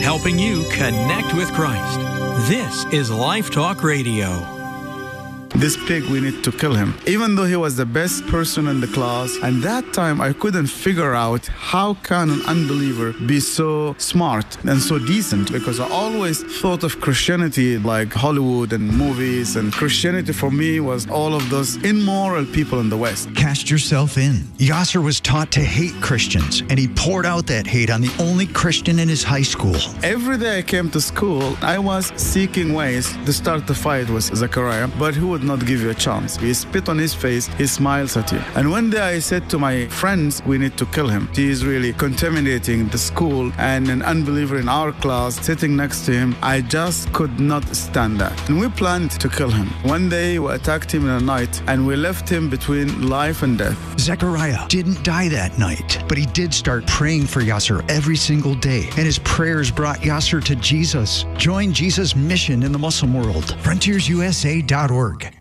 helping you connect with Christ. This is Life Talk Radio. This pig, we need to kill him. Even though he was the best person in the class, and that time I couldn't figure out how can an unbeliever be so smart and so decent, because I always thought of Christianity like Hollywood and movies, and Christianity for me was all of those immoral people in the West. Cast yourself in. Yasser was taught to hate Christians, and he poured out that hate on the only Christian in his high school. Every day I came to school, I was seeking ways to start the fight with Zechariah, but he would not give you a chance. He spit on his face, he smiles at you. And one day I said to my friends, we need to kill him. He is really contaminating the school, and an unbeliever in our class sitting next to him. I just could not stand that. And we planned to kill him. One day we attacked him in the night, and we left him between life and death. Zechariah didn't die that night, but he did start praying for Yasser every single day, and his prayers brought Yasser to Jesus. Join Jesus' mission in the Muslim world. FrontiersUSA.org.